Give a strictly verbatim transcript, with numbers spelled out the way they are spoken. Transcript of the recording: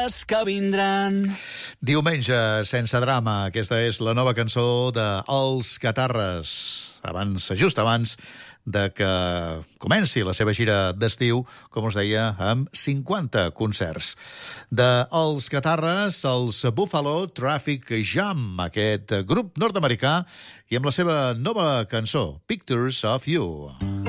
dies que vindran. Diumenge sense drama. Aquesta és la nova cançó de Els Catarres. Abans, just abans de que comenci la seva gira d'estiu, com us deia, amb cinquanta concerts. De Els Catarres, els Buffalo Traffic Jam, aquest grup nord-americà, i amb la seva nova cançó, Pictures of You.